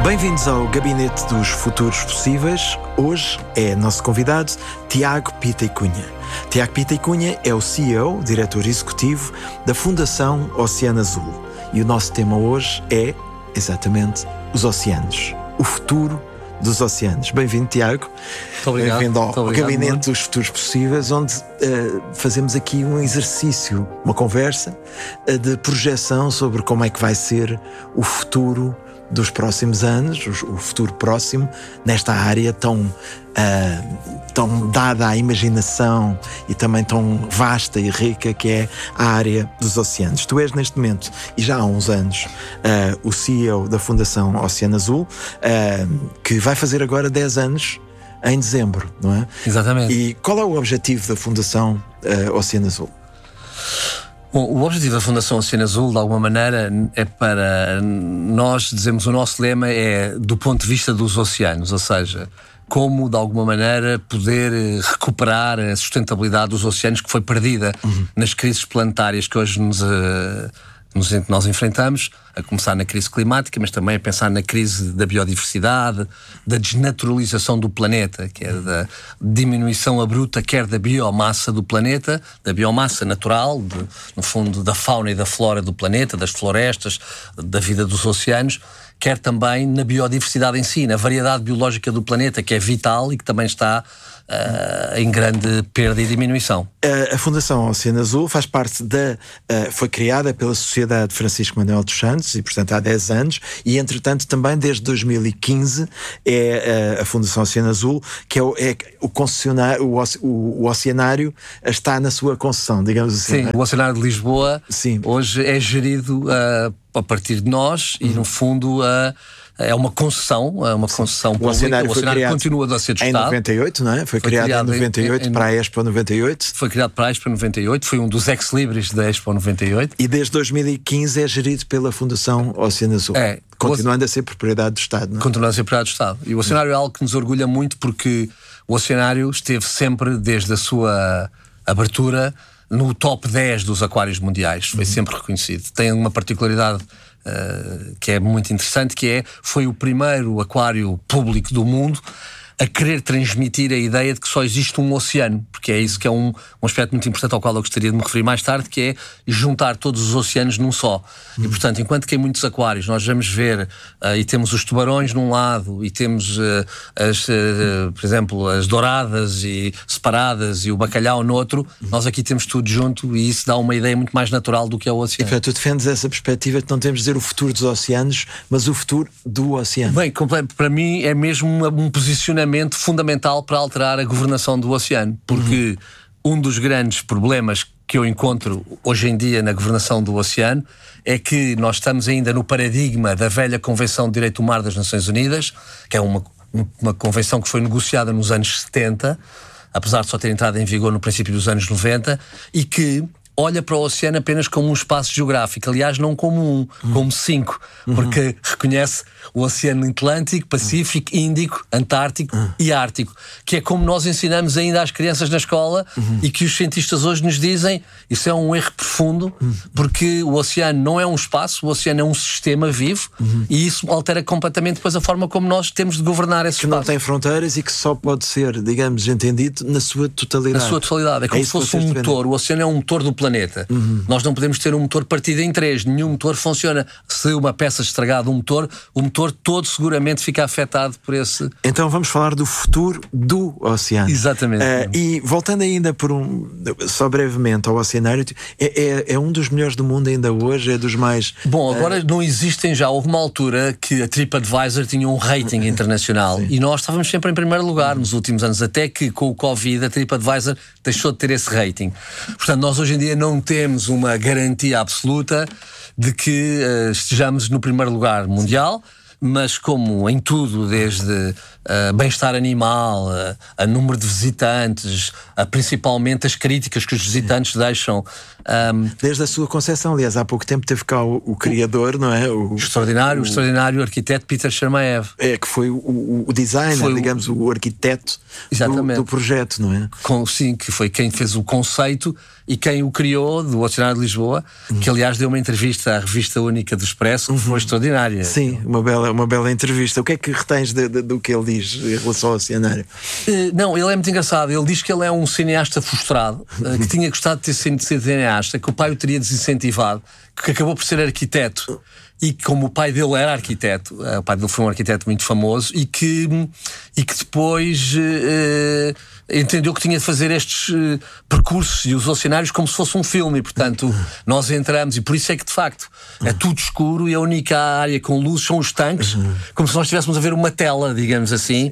Bem-vindos ao Gabinete dos Futuros Possíveis. Hoje é nosso convidado Tiago Pita e Cunha. Tiago Pita e Cunha é o CEO, diretor executivo da Fundação Oceano Azul. E o nosso tema hoje é, exatamente, os oceanos. O futuro dos oceanos. Bem-vindo, Tiago. Muito obrigado. Bem-vindo ao Gabinete muito. dos Futuros Possíveis, onde fazemos aqui um exercício, uma conversa de projeção sobre como é que vai ser o futuro dos próximos anos, o futuro próximo, nesta área tão dada à imaginação e também tão vasta e rica que é a área dos oceanos. Tu és neste momento, e já há uns anos, o CEO da Fundação Oceano Azul, que vai fazer agora 10 anos em dezembro, não é? Exatamente. E qual é o objetivo da Fundação Oceano Azul? Bom, o objetivo da Fundação Oceano Azul, de alguma maneira, é para nós dizemos, o nosso lema é do ponto de vista dos oceanos, ou seja, como de alguma maneira poder recuperar a sustentabilidade dos oceanos que foi perdida nas crises planetárias que hoje nós enfrentamos, a começar na crise climática, mas também a pensar na crise da biodiversidade, da desnaturalização do planeta, que é da diminuição abrupta, quer da biomassa do planeta, da biomassa natural, no fundo da fauna e da flora do planeta, das florestas, da vida dos oceanos, quer também na biodiversidade em si, na variedade biológica do planeta, que é vital e que também está em grande perda e diminuição. A Fundação Oceano Azul faz parte foi criada pela Sociedade Francisco Manuel dos Santos e, portanto, há 10 anos, e, entretanto, também desde 2015 é a Fundação Oceano Azul, que é o concessionário, o oceanário está na sua concessão, digamos assim. Sim, o Oceanário de Lisboa. Sim. Hoje é gerido a partir de nós e, no fundo, é uma concessão, pública. O Oceanário continua a ser do Estado. Em 98, não é? Foi criado em 98 para a Expo 98. Foi criado para a Expo 98, foi um dos ex-libris da Expo 98. E desde 2015 é gerido pela Fundação Oceano Azul. Continuando a ser propriedade do Estado, não é? Continuando a ser propriedade do Estado. E o Oceanário é algo que nos orgulha muito porque o Oceanário esteve sempre, desde a sua abertura, no top 10 dos aquários mundiais. Foi sempre reconhecido. Tem uma particularidade que é muito interessante, que foi o primeiro aquário público do mundo a querer transmitir a ideia de que só existe um oceano, porque é isso que é um aspecto muito importante ao qual eu gostaria de me referir mais tarde, que é juntar todos os oceanos num só. E, portanto, enquanto que em muitos aquários nós vamos ver e temos os tubarões num lado e temos, por exemplo, as douradas e separadas e o bacalhau no outro, nós aqui temos tudo junto e isso dá uma ideia muito mais natural do que é o oceano. E, portanto, tu defendes essa perspectiva de não temos de dizer o futuro dos oceanos, mas o futuro do oceano. Bem, para mim é mesmo um posicionamento fundamental para alterar a governação do oceano, porque um dos grandes problemas que eu encontro hoje em dia na governação do oceano é que nós estamos ainda no paradigma da velha Convenção de Direito do Mar das Nações Unidas, que é uma convenção que foi negociada nos anos 70, apesar de só ter entrado em vigor no princípio dos anos 90, e que olha para o oceano apenas como um espaço geográfico, aliás, não como como 5, porque reconhece o Oceano Atlântico, Pacífico, Índico, Antártico e Ártico, que é como nós ensinamos ainda às crianças na escola e que os cientistas hoje nos dizem, isso é um erro profundo, porque o oceano não é um espaço, o oceano é um sistema vivo e isso altera completamente depois a forma como nós temos de governar esse espaço. Que não tem fronteiras e que só pode ser, digamos, entendido na sua totalidade. Na sua totalidade, é como se fosse um motor. O oceano é um motor do planeta. Nós não podemos ter um motor partido em 3. Nenhum motor funciona. Se uma peça estragada o motor todo seguramente fica afetado por esse... Então vamos falar do futuro do oceano. Exatamente. E voltando ainda só brevemente ao oceanário, é um dos melhores do mundo ainda hoje, é dos mais... Bom, agora não existem já. Houve uma altura que a TripAdvisor tinha um rating internacional e nós estávamos sempre em primeiro lugar nos últimos anos, até que com o Covid a TripAdvisor deixou de ter esse rating. Portanto, nós hoje em dia não temos uma garantia absoluta de que estejamos no primeiro lugar mundial, mas como em tudo, desde bem-estar animal, a número de visitantes, principalmente as críticas que os visitantes deixam. Desde a sua concepção, aliás, há pouco tempo teve cá o criador, não é? O extraordinário arquiteto Peter Chermayeff. Que foi o designer, digamos, o arquiteto do projeto, não é? Sim, que foi quem fez o conceito e quem o criou, do Oceanário de Lisboa, que aliás deu uma entrevista à Revista Única do Expresso, que foi extraordinária. Sim, uma bela entrevista. O que é que retens do que ele diz em relação ao Oceanário? Não, ele é muito engraçado. Ele diz que ele é um cineasta frustrado, que tinha gostado de ter sido cineasta, que o pai o teria desincentivado, que acabou por ser arquiteto. E como o pai dele era arquiteto, o pai dele foi um arquiteto muito famoso, e que depois entendeu que tinha de fazer estes percursos e os Oceanários como se fosse um filme, e portanto nós entramos, e por isso é que de facto é tudo escuro e a única área com luz são os tanques, como se nós estivéssemos a ver uma tela, digamos assim.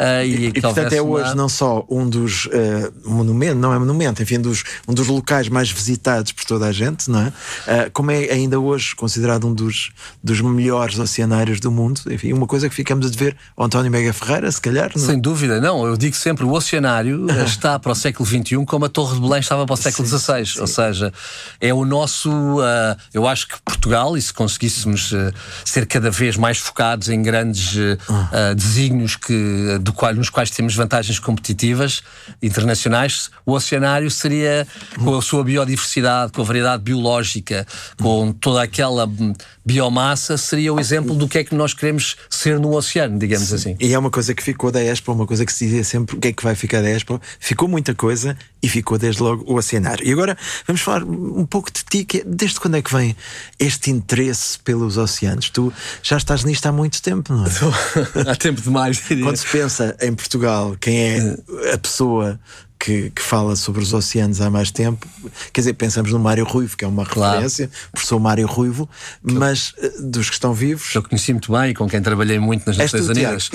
E portanto é hoje não só um dos monumentos, não é monumento, enfim, um dos locais mais visitados por toda a gente, não é? Como é ainda hoje considerado um dos melhores oceanários do mundo, enfim, uma coisa que ficamos a dever ao António Mega Ferreira, se calhar, não é? Sem dúvida, não, eu digo sempre, o oceanário está para o século XXI como a Torre de Belém estava para o século XVI, ou seja, é o nosso, eu acho que Portugal, e se conseguíssemos ser cada vez mais focados em grandes desígnios nos quais temos vantagens competitivas internacionais, o oceanário seria, com a sua biodiversidade, com a variedade biológica, com toda aquela biomassa, seria o exemplo do que é que nós queremos ser no oceano, digamos assim. E é uma coisa que ficou da Expo, uma coisa que se dizia sempre, o que é que vai ficar da Expo? Ficou muita coisa e ficou desde logo o oceanário. E agora vamos falar um pouco de ti, desde quando é que vem este interesse pelos oceanos? Tu já estás nisto há muito tempo, não é? Há tempo demais, diria. Quando se pensa em Portugal, quem é a pessoa que fala sobre os oceanos há mais tempo, quer dizer, pensamos no Mário Ruivo, que é uma referência, professor Mário Ruivo, mas dos que estão vivos... Eu conheci muito bem e com quem trabalhei muito nas Nações Unidas.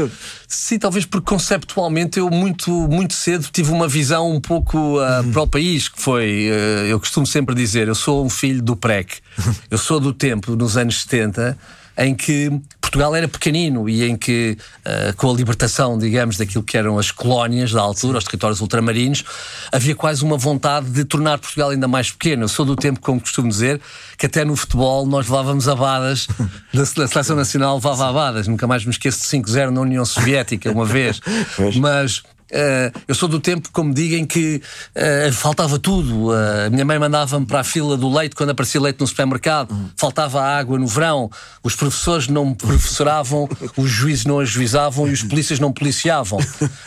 Sim, talvez porque conceptualmente eu muito cedo tive uma visão um pouco para o país, que foi, eu costumo sempre dizer, eu sou um filho do PREC, eu sou do tempo, nos anos 70, em que Portugal era pequenino e em que, com a libertação, digamos, daquilo que eram as colónias da altura, os territórios ultramarinos, havia quase uma vontade de tornar Portugal ainda mais pequeno. Eu sou do tempo, como costumo dizer, que até no futebol nós levávamos abadas, da Seleção Nacional levava abadas. Nunca mais me esqueço de 5-0 na União Soviética, uma vez. Mas... eu sou do tempo, como digo, em que faltava tudo. A minha mãe mandava-me para a fila do leite quando aparecia leite no supermercado, faltava água no verão, os professores não professoravam, os juízes não ajuizavam e os polícias não policiavam.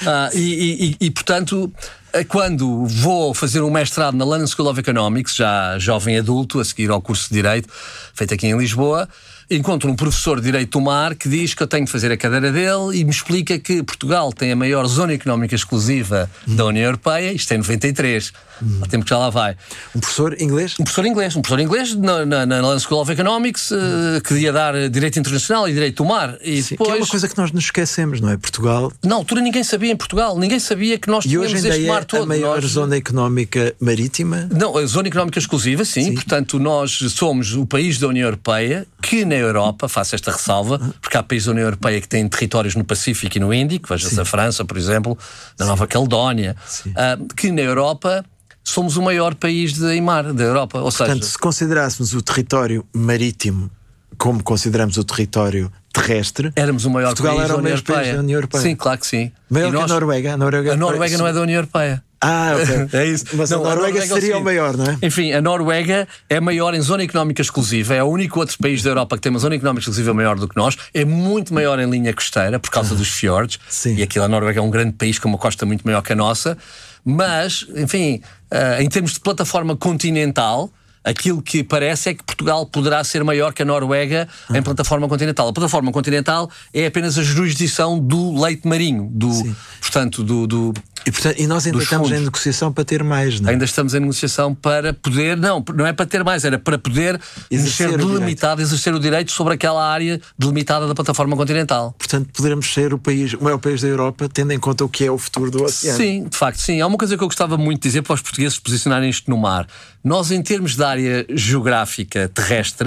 E portanto, quando vou fazer um mestrado na London School of Economics, já jovem adulto, a seguir ao curso de Direito, feito aqui em Lisboa, encontro um professor de Direito do Mar que diz que eu tenho de fazer a cadeira dele e me explica que Portugal tem a maior zona económica exclusiva da União Europeia, isto é 93, há tempo que já lá vai. Um professor inglês? Um professor inglês na London School of Economics, que ia dar Direito Internacional e Direito do Mar. E sim, depois... que é uma coisa que nós nos esquecemos, não é? Portugal... Na altura ninguém sabia em Portugal, ninguém sabia que nós tínhamos este mar todo. E hoje ainda é a maior zona económica marítima? Não, a zona económica exclusiva, sim. Portanto, nós somos o país da União Europeia que na Europa, faço esta ressalva, porque há países da União Europeia que têm territórios no Pacífico e no Índico, veja-se a França, por exemplo, na Nova Caledónia, que na Europa somos o maior país em mar da Europa. Ou portanto, se considerássemos o território marítimo como consideramos o território terrestre, éramos o maior Portugal país era da o maior país da União Europeia. Sim, claro que sim. Maior que a Noruega. A Noruega não é da União Europeia. Ah, ok. É isso. Mas não, a Noruega seria o maior, não é? Enfim, a Noruega é maior em zona económica exclusiva, é o único outro país da Europa que tem uma zona económica exclusiva maior do que nós, é muito maior em linha costeira por causa dos fiordes, e aquilo, a Noruega é um grande país com uma costa muito maior que a nossa, mas, enfim, em termos de plataforma continental, aquilo que parece é que Portugal poderá ser maior que a Noruega em plataforma continental. A plataforma continental é apenas a jurisdição do leite marinho, portanto, E nós ainda estamos em negociação para ter mais, não é? Ainda estamos em negociação para poder... Não é para ter mais, era para poder exercer o direito sobre aquela área delimitada da plataforma continental. Portanto, poderemos ser o maior país da Europa, tendo em conta o que é o futuro do oceano. Sim, de facto, sim. Há uma coisa que eu gostava muito de dizer para os portugueses posicionarem isto no mar. Nós, em termos de área geográfica terrestre,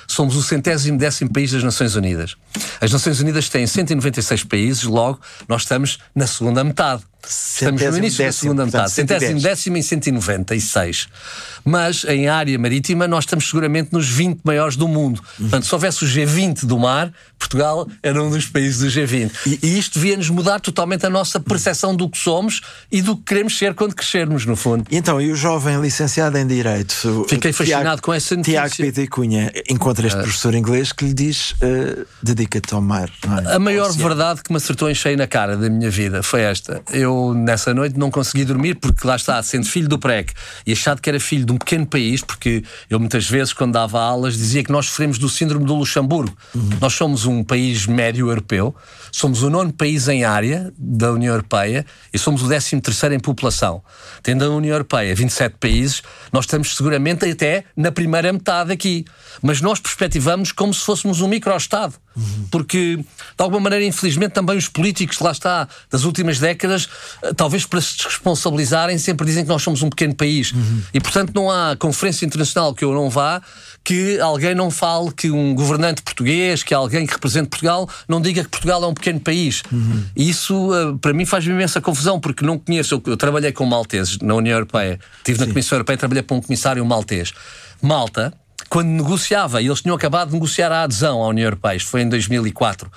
somos o 110º país das Nações Unidas. As Nações Unidas têm 196 países, logo nós estamos na segunda metade. Estamos no início da segunda metade, 110º em 196. Mas em área marítima nós estamos seguramente nos 20 maiores do mundo. Portanto, se houvesse o G20 do mar, Portugal era um dos países do G20. E isto devia-nos mudar totalmente a nossa percepção do que somos e do que queremos ser quando crescermos, no fundo. E então, e o jovem licenciado em Direito? Fiquei fascinado com essa notícia. Tiago Pita Cunha encontra este professor inglês que lhe diz: dedica-te ao mar. A maior verdade que me acertou em cheio na cara da minha vida foi esta. Eu, nessa noite, não consegui dormir porque, lá está, sendo filho do PREC e achado que era filho de um pequeno país, porque eu muitas vezes, quando dava aulas, dizia que nós sofremos do síndrome do Luxemburgo. Nós somos um país médio europeu, somos o 9º país em área da União Europeia e somos o 13º em população. Tendo a União Europeia 27 países, nós estamos seguramente até na primeira metade aqui. Mas nós perspectivamos como se fôssemos um micro-estado. Porque, de alguma maneira, infelizmente, também os políticos, lá está, das últimas décadas, talvez para se desresponsabilizarem, sempre dizem que nós somos um pequeno país. E, portanto, não há conferência internacional que eu não vá que alguém não fale, que um governante português, que alguém que represente Portugal, não diga que Portugal é um pequeno país. E isso, para mim, faz-me imensa confusão, porque não conheço. Eu trabalhei com malteses na União Europeia. Estive na Comissão Europeia e trabalhei para um comissário maltês. Malta, quando negociava, e eles tinham acabado de negociar a adesão à União Europeia, isto foi em 2004,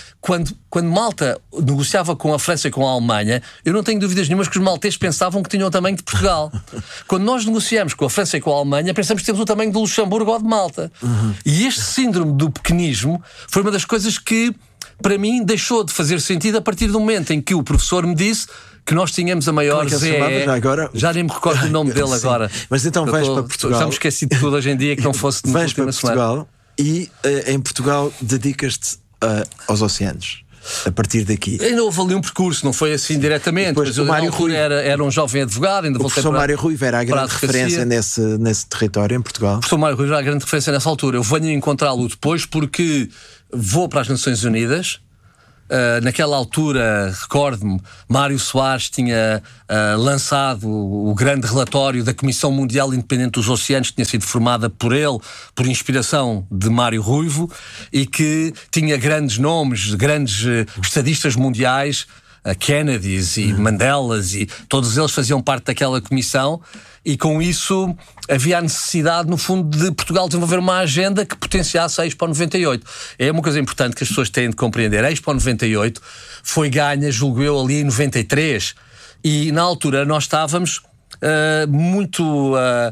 quando Malta negociava com a França e com a Alemanha, eu não tenho dúvidas nenhumas que os malteses pensavam que tinham o tamanho de Portugal. Quando nós negociamos com a França e com a Alemanha, pensamos que temos o tamanho de Luxemburgo ou de Malta. E este síndrome do pequenismo foi uma das coisas que, para mim, deixou de fazer sentido a partir do momento em que o professor me disse que nós tínhamos a maior ZE. Já nem me recordo o nome dele agora. Mas então vais para Portugal. Já me esqueci de tudo hoje em dia, que não fosse de vais para Portugal e em Portugal dedicas-te aos oceanos. A partir daqui. Ainda houve ali um percurso, não foi assim diretamente. Mas o Mário Rui era um jovem advogado. Ainda o professor Mário Rui era a grande referência nesse território em Portugal. O professor Mário Rui era a grande referência nessa altura. Eu venho encontrá-lo depois porque vou para as Nações Unidas. Naquela altura, recordo-me, Mário Soares tinha lançado o grande relatório da Comissão Mundial Independente dos Oceanos, que tinha sido formada por ele, por inspiração de Mário Ruivo, e que tinha grandes nomes, grandes estadistas mundiais, Kennedys e Mandelas, e todos eles faziam parte daquela comissão. E com isso havia a necessidade, no fundo, de Portugal desenvolver uma agenda que potenciasse a Expo 98. É uma coisa importante que as pessoas têm de compreender. A Expo 98 foi ganha, julgo eu, ali em 93. E na altura nós estávamos muito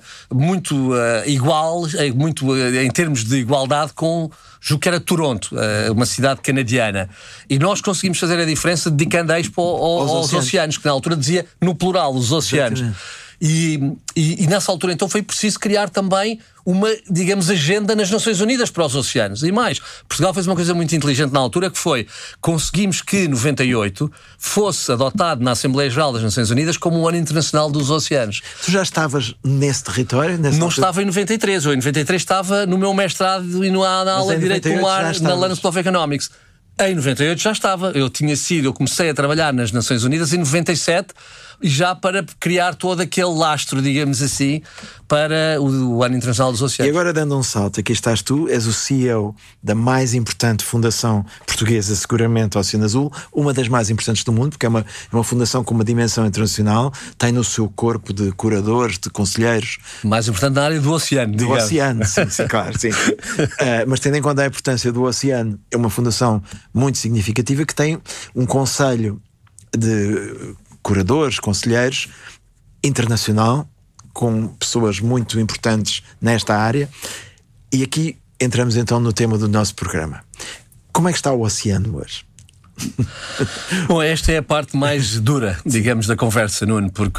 igual, em termos de igualdade com, julgo que era Toronto, uma cidade canadiana. E nós conseguimos fazer a diferença dedicando a Expo aos oceanos, que na altura dizia no plural, os oceanos. E nessa altura então foi preciso criar também uma, digamos, agenda nas Nações Unidas para os oceanos. E mais, Portugal fez uma coisa muito inteligente na altura, que foi, conseguimos que 98 fosse adotado na Assembleia Geral das Nações Unidas como o Ano Internacional dos Oceanos. Tu já estavas nesse território? Não estava em 93. Eu em 93 estava no meu mestrado e na aula de Direito do Mar na London School of Economics. Em 98 já estava. Eu comecei a trabalhar nas Nações Unidas em 97, já para criar todo aquele lastro, digamos assim, para o Ano Internacional dos Oceanos. E agora, dando um salto, aqui estás tu, és o CEO da mais importante fundação portuguesa, seguramente, Oceano Azul, uma das mais importantes do mundo, porque é uma fundação com uma dimensão internacional, tem no seu corpo de curadores, de conselheiros. Mais importante na área do oceano, digamos. Do oceano, sim, claro, sim. Mas tendo em conta a importância do oceano, é uma fundação muito significativa que tem um conselho de curadores, conselheiros, internacional, com pessoas muito importantes nesta área. E aqui entramos então no tema do nosso programa. Como é que está o oceano hoje? Bom, esta é a parte mais dura, digamos, da conversa, Nuno, porque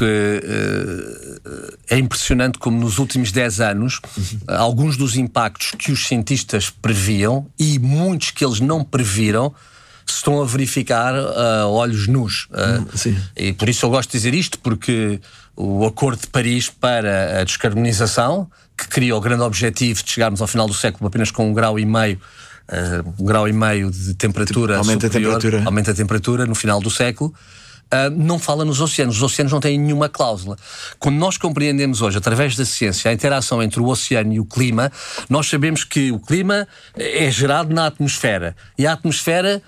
é impressionante como nos últimos 10 anos alguns dos impactos que os cientistas previam e muitos que eles não previram se estão a verificar a olhos nus. E por isso eu gosto de dizer isto, porque o Acordo de Paris para a descarbonização, que cria o grande objetivo de chegarmos ao final do século apenas com 1,5 grau de temperatura superior, aumenta a temperatura no final do século, não fala nos oceanos. Os oceanos não têm nenhuma cláusula. Quando nós compreendemos hoje, através da ciência, a interação entre o oceano e o clima, nós sabemos que o clima é gerado na atmosfera. E a atmosfera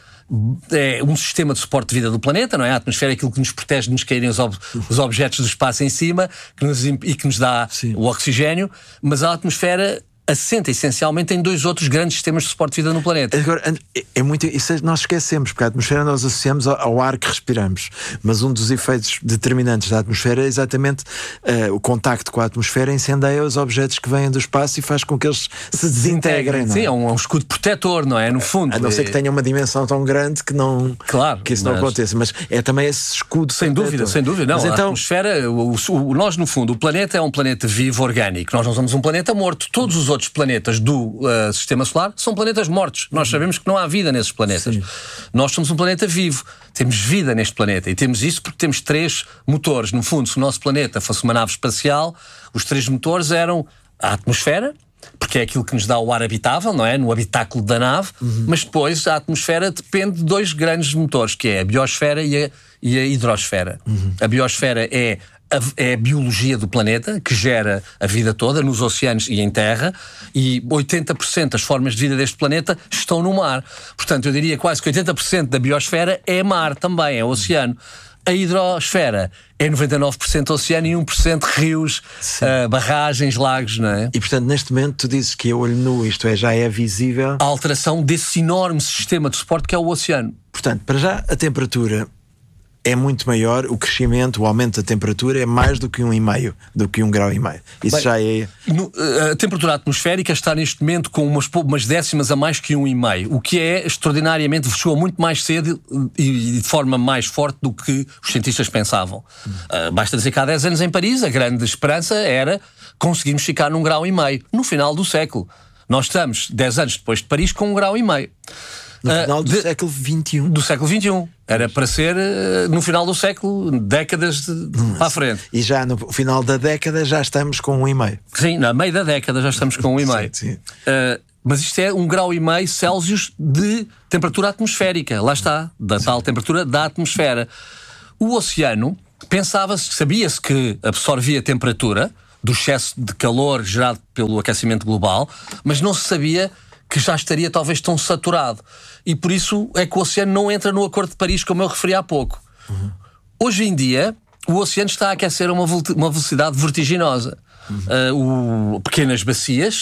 é um sistema de suporte de vida do planeta, não é? A atmosfera é aquilo que nos protege de nos caírem os objetos do espaço em cima e que nos dá o oxigênio, mas a atmosfera assenta essencialmente em 2 outros grandes sistemas de suporte de vida no planeta. Agora, isso nós esquecemos, porque a atmosfera nós associamos ao ar que respiramos, mas um dos efeitos determinantes da atmosfera é exatamente o contacto com a atmosfera incendeia os objetos que vêm do espaço e faz com que eles se desintegrem. Não é? Sim, é um escudo protetor, não é? No fundo. A não ser que tenha uma dimensão tão grande que isso não aconteça, mas é também esse escudo. Sem dúvida. Não, mas então, a atmosfera, nós no fundo, o planeta é um planeta vivo, orgânico. Nós não somos um planeta morto. Todos os outros planetas do sistema solar são planetas mortos. Nós sabemos que não há vida nesses planetas. Sim. Nós somos um planeta vivo. Temos vida neste planeta e temos isso porque temos 3 motores. No fundo, se o nosso planeta fosse uma nave espacial, os 3 motores eram a atmosfera, porque é aquilo que nos dá o ar habitável, não é? No habitáculo da nave, mas depois a atmosfera depende de 2 grandes motores, que é a biosfera e a hidrosfera. A biosfera é a biologia do planeta, que gera a vida toda, nos oceanos e em terra, e 80% das formas de vida deste planeta estão no mar. Portanto, eu diria quase que 80% da biosfera é mar também, é oceano. A hidrosfera é 99% oceano e 1% rios, barragens, lagos, não é? E portanto, neste momento, tu dizes que a olho nu, isto é, já é visível... A alteração desse enorme sistema de suporte que é o oceano. Portanto, para já, a temperatura é muito maior, o crescimento, o aumento da temperatura é mais do que 1,5, do que 1,5 graus. Isso já é... A temperatura atmosférica está neste momento com umas décimas a mais que 1,5, o que é extraordinariamente, chegou muito mais cedo e de forma mais forte do que os cientistas pensavam. Basta dizer que há 10 anos em Paris, a grande esperança era conseguirmos ficar num 1,5 graus no final do século. Nós estamos 10 anos depois de Paris com 1,5 graus. No final do século XXI. Do século XXI. Era para ser no final do século, décadas para a frente. E já no final da década já estamos com 1,5. Sim, no meio da década já estamos com 1,5. Sim. Mas isto é 1,5 graus Celsius de temperatura atmosférica. Lá está, da tal temperatura da atmosfera. O oceano, sabia-se que absorvia temperatura do excesso de calor gerado pelo aquecimento global, mas não se sabia que já estaria talvez tão saturado. E por isso é que o oceano não entra no Acordo de Paris, como eu referi há pouco. Hoje em dia, o oceano está a aquecer a uma velocidade vertiginosa. Pequenas bacias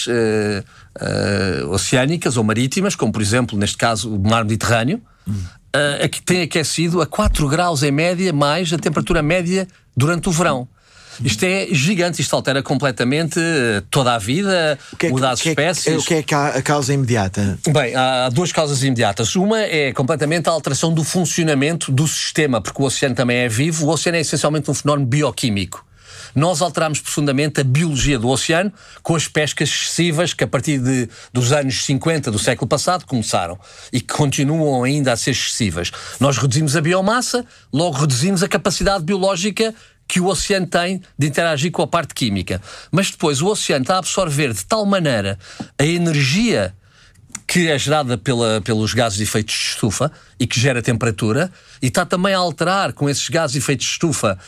oceânicas ou marítimas, como por exemplo, neste caso, o mar Mediterrâneo, que tem aquecido a 4 graus em média mais a temperatura média durante o verão. Isto é gigante, isto altera completamente toda a vida, muda as espécies. O que é a causa imediata? Bem, há 2 causas imediatas. Uma é completamente a alteração do funcionamento do sistema, porque o oceano também é vivo. O oceano é essencialmente um fenómeno bioquímico. Nós alteramos profundamente a biologia do oceano com as pescas excessivas que a partir dos anos 50 do século passado começaram e que continuam ainda a ser excessivas. Nós reduzimos a biomassa, logo reduzimos a capacidade biológica que o oceano tem de interagir com a parte química. Mas depois o oceano está a absorver de tal maneira a energia que é gerada pelos gases de efeito de estufa e que gera temperatura, e está também a alterar com esses gases de efeito de estufa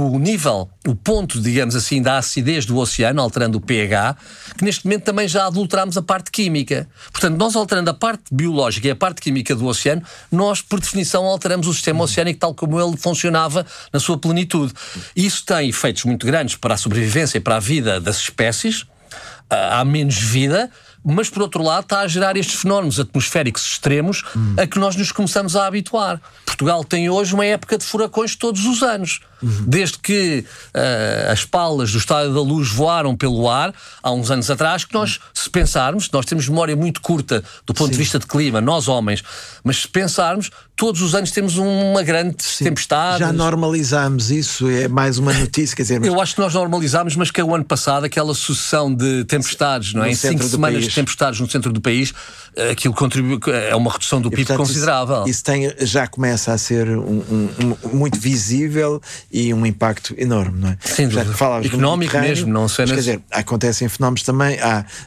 o ponto, digamos assim, da acidez do oceano, alterando o pH, que neste momento também já adulteramos a parte química. Portanto, nós alterando a parte biológica e a parte química do oceano, nós, por definição, alteramos o sistema oceânico tal como ele funcionava na sua plenitude. E isso tem efeitos muito grandes para a sobrevivência e para a vida das espécies. Há menos vida, mas por outro lado está a gerar estes fenómenos atmosféricos extremos a que nós nos começamos a habituar. Portugal tem hoje uma época de furacões todos os anos. Desde que as palas do Estádio da Luz voaram pelo ar, há uns anos atrás, que nós, se pensarmos, nós temos memória muito curta do ponto de vista de clima, nós homens, mas se pensarmos, todos os anos temos uma grande tempestade. Já normalizámos isso, é mais uma notícia, quer dizer... Eu acho que nós normalizámos, mas que o ano passado, aquela sucessão de tempestades, não é? Em 5 semanas de tempestades no centro do país, aquilo contribui, é uma redução do PIB, portanto, considerável. Isso já começa a ser muito visível e um impacto enorme, não é? Sem dúvida. Económico mesmo, não sei. Quer dizer, acontecem fenómenos também,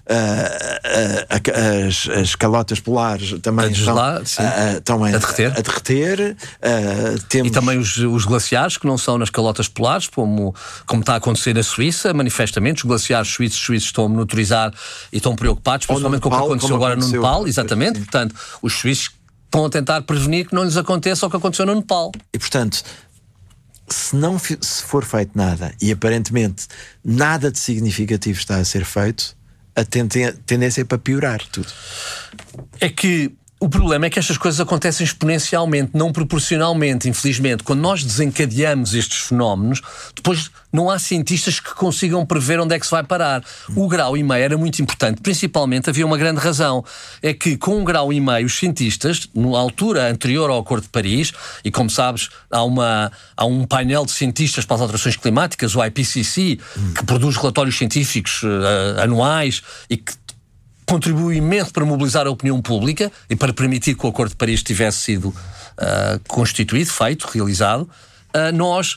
as calotas polares também estão a derreter. E também os glaciares, que não são nas calotas polares, como está a acontecer na Suíça, manifestamente, os glaciares suíços estão a monitorizar e estão preocupados, principalmente com o que aconteceu agora no Nepal, exatamente, sim. Portanto, os suíços estão a tentar prevenir que não lhes aconteça o que aconteceu no Nepal. E, portanto, se for feito nada, e aparentemente nada de significativo está a ser feito, a tendência é para piorar tudo. É que o problema é que estas coisas acontecem exponencialmente, não proporcionalmente, infelizmente. Quando nós desencadeamos estes fenómenos, depois não há cientistas que consigam prever onde é que se vai parar. O 1,5 grau era muito importante. Principalmente havia uma grande razão. É que com 1,5 grau os cientistas, na altura anterior ao Acordo de Paris, e como sabes, há um painel de cientistas para as alterações climáticas, o IPCC, que produz relatórios científicos anuais e que contribuiu imenso para mobilizar a opinião pública e para permitir que o Acordo de Paris tivesse sido constituído, feito, realizado. Nós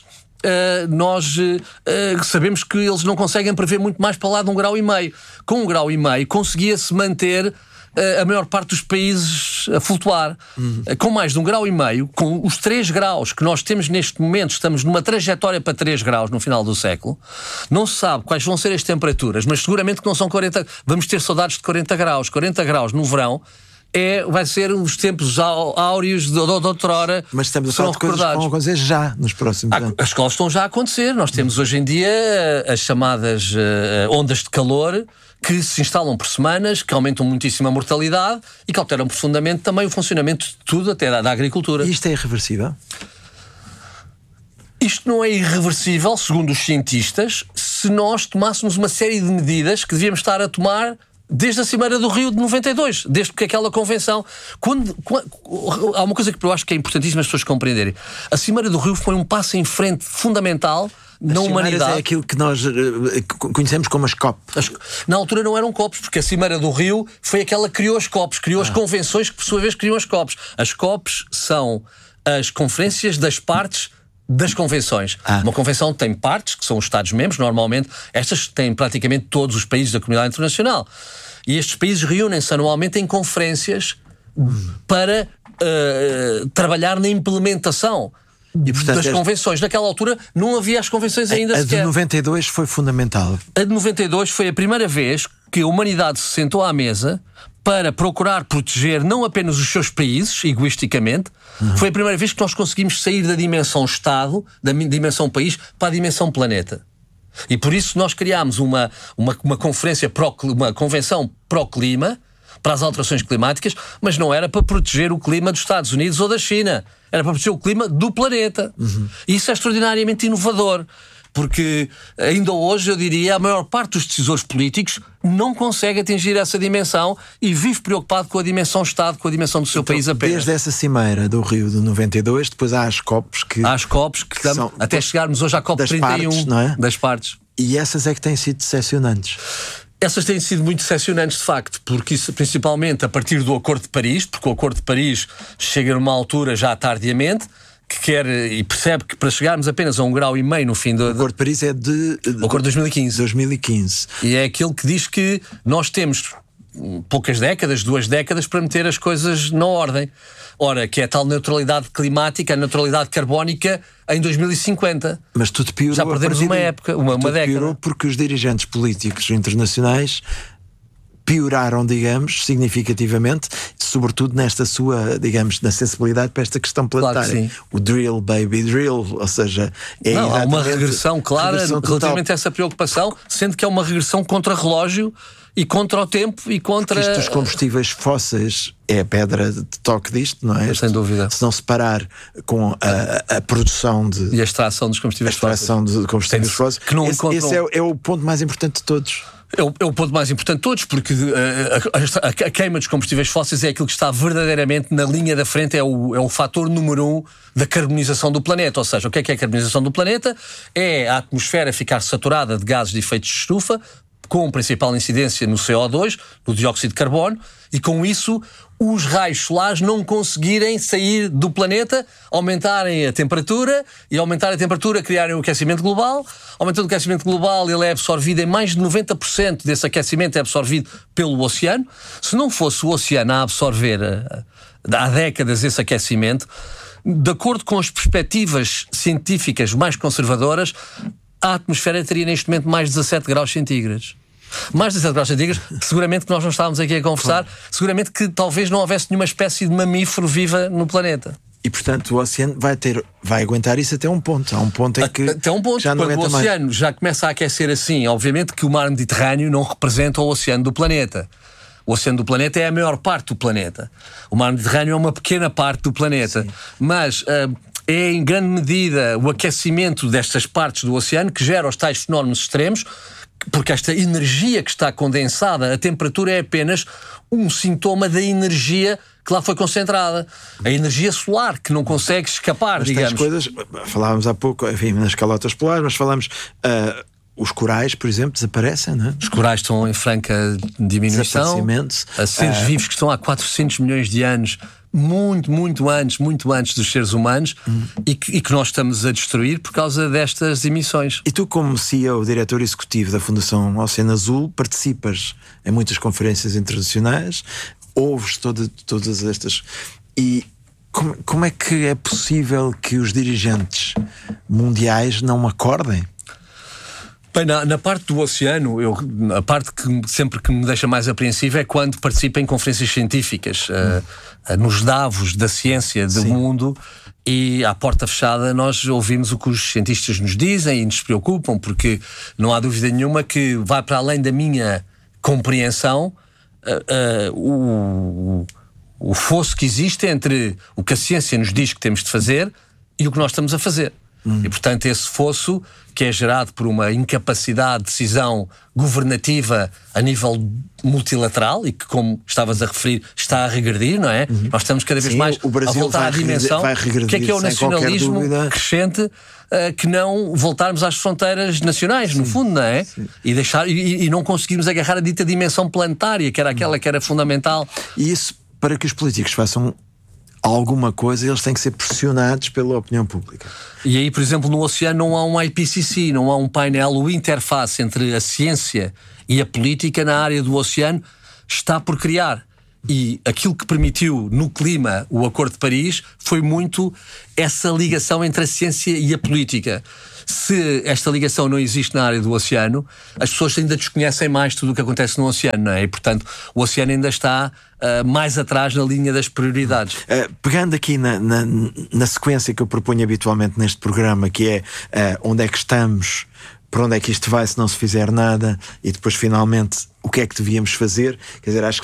sabemos que eles não conseguem prever muito mais para lá de 1,5 grau. Com 1,5 grau conseguia-se manter a maior parte dos países a flutuar. Com mais de 1,5 grau, com os 3 graus que nós temos neste momento, estamos numa trajetória para 3 graus no final do século, não se sabe quais vão ser as temperaturas, mas seguramente que não são 40, vamos ter saudades de 40 graus. 40 graus no verão vai ser os tempos áureos de outrora. Mas estamos a falar de coisas que vão acontecer já nos próximos anos. As escolas estão já a acontecer. Nós temos hoje em dia as chamadas ondas de calor, que se instalam por semanas, que aumentam muitíssimo a mortalidade e que alteram profundamente também o funcionamento de tudo, até da agricultura. E isto é irreversível? Isto não é irreversível, segundo os cientistas, se nós tomássemos uma série de medidas que devíamos estar a tomar desde a Cimeira do Rio de 92, desde que aquela convenção... Há uma coisa que eu acho que é importantíssima as pessoas compreenderem. A Cimeira do Rio foi um passo em frente fundamental na humanidade. É aquilo que nós conhecemos como as COP. Na altura não eram COPs, porque a Cimeira do Rio foi aquela que criou as COPs, criou as convenções que por sua vez criam as COPs. As COPs são as conferências das partes das convenções. Uma convenção tem partes, que são os Estados-membros, normalmente, estas têm praticamente todos os países da comunidade internacional. E estes países reúnem-se anualmente em conferências para trabalhar na implementação das convenções. Naquela altura não havia as convenções ainda sequer. A de 92 foi fundamental. A de 92 foi a primeira vez que a humanidade se sentou à mesa para procurar proteger não apenas os seus países, egoisticamente. Foi a primeira vez que nós conseguimos sair da dimensão Estado, da dimensão país, para a dimensão planeta. E por isso nós criámos uma convenção pró-clima, para as alterações climáticas, mas não era para proteger o clima dos Estados Unidos ou da China. Era para proteger o clima do planeta. E isso é extraordinariamente inovador, porque ainda hoje, eu diria, a maior parte dos decisores políticos não consegue atingir essa dimensão e vive preocupado com a dimensão Estado, com a dimensão do seu país apenas. Desde essa cimeira do Rio de 92, depois há as COPs que... Há as COPs que são, até chegarmos hoje à COP 31, partes, não é? Das partes. E essas é que têm sido decepcionantes. Essas têm sido muito decepcionantes, de facto, porque isso, principalmente a partir do Acordo de Paris, porque o Acordo de Paris chega numa altura já tardiamente, que quer e percebe que para chegarmos apenas a 1,5 grau no fim do... O Acordo de Paris é o Acordo de 2015. E é aquele que diz que nós temos poucas décadas, 2 décadas, para meter as coisas na ordem. Ora, que é a tal neutralidade climática, a neutralidade carbónica em 2050. Mas tudo piorou. Já perdemos uma época, uma década. Piorou porque os dirigentes políticos internacionais pioraram, digamos, significativamente, sobretudo nesta sua, digamos, na sensibilidade para esta questão planetária. Claro que sim. O drill, baby, drill, ou seja... há uma regressão clara relativamente a essa preocupação, sendo que é uma regressão contra relógio e contra o tempo e contra... Porque isto dos combustíveis fósseis é a pedra de toque disto, não é? Sem dúvida. Se não se parar com a produção e a extração dos combustíveis fósseis. De combustíveis fósseis. Esse é o ponto mais importante de todos. É o ponto mais importante de todos, porque a queima dos combustíveis fósseis é aquilo que está verdadeiramente na linha da frente, é o fator número 1 da carbonização do planeta. Ou seja, o que é a carbonização do planeta? É a atmosfera ficar saturada de gases de efeito de estufa, com principal incidência no CO2, no dióxido de carbono, e com isso os raios solares não conseguirem sair do planeta, aumentarem a temperatura, e aumentar a temperatura, criarem o aquecimento global. Aumentando o aquecimento global, ele é absorvido, em mais de 90% desse aquecimento é absorvido pelo oceano. Se não fosse o oceano a absorver há décadas esse aquecimento, de acordo com as perspectivas científicas mais conservadoras, a atmosfera teria neste momento mais de 17 graus centígrados. Mais de 17 graus centígrados, seguramente que nós não estávamos aqui a conversar, seguramente que talvez não houvesse nenhuma espécie de mamífero viva no planeta. E, portanto, o oceano vai aguentar isso até um ponto. Há um ponto em que até um ponto, já não quando o oceano já começa a aquecer assim, obviamente que o mar Mediterrâneo não representa o oceano do planeta. O oceano do planeta é a maior parte do planeta. O mar Mediterrâneo é uma pequena parte do planeta. Sim. Mas é em grande medida o aquecimento destas partes do oceano que gera os tais fenómenos extremos, porque esta energia que está condensada, a temperatura é apenas um sintoma da energia que lá foi concentrada. A energia solar, que não consegue escapar, mas digamos. Coisas, falávamos há pouco, enfim, nas calotas polares, mas falamos... os corais, por exemplo, desaparecem, não é? Os corais estão em franca diminuição. Há seres vivos que estão há 400 milhões de anos, muito antes dos seres humanos, e que nós estamos a destruir por causa destas emissões. E tu, como CEO, diretor executivo da Fundação Oceano Azul, participas em muitas conferências internacionais, ouves todas estas... E como é que é possível que os dirigentes mundiais não acordem? Bem, na parte do oceano, a parte que sempre que me deixa mais apreensivo é quando participo em conferências científicas, nos davos da ciência do mundo, e à porta fechada nós ouvimos o que os cientistas nos dizem e nos preocupam, porque não há dúvida nenhuma que vai para além da minha compreensão o fosso que existe entre o que a ciência nos diz que temos de fazer e o que nós estamos a fazer. E, portanto, esse fosso, que é gerado por uma incapacidade de decisão governativa a nível multilateral e que, como estavas a referir, está a regredir, não é? Nós estamos cada vez mais a voltar à dimensão que é o nacionalismo crescente, que não voltarmos às fronteiras nacionais, no fundo, não é? E não conseguirmos agarrar a dita dimensão planetária, que era aquela que era fundamental. E isso, para que os políticos façam alguma coisa, eles têm que ser pressionados pela opinião pública. E aí, por exemplo, no oceano não há um IPCC, não há um painel, o interface entre a ciência e a política na área do oceano está por criar. E aquilo que permitiu no clima o Acordo de Paris foi muito essa ligação entre a ciência e a política. Se esta ligação não existe na área do oceano, as pessoas ainda desconhecem mais tudo o que acontece no oceano, não é? E, portanto, o oceano ainda está mais atrás na linha das prioridades. Pegando aqui na sequência que eu proponho habitualmente neste programa, que é onde é que estamos, para onde é que isto vai se não se fizer nada, e depois finalmente o que é que devíamos fazer, quer dizer, acho que